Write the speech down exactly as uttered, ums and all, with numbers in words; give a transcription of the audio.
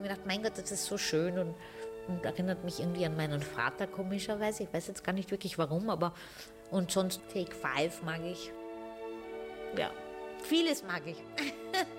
Ich dachte, mein Gott, das ist so schön und, und erinnert mich irgendwie an meinen Vater komischerweise. Ich weiß jetzt gar nicht wirklich warum, aber und sonst Take Five mag ich. Ja, vieles mag ich.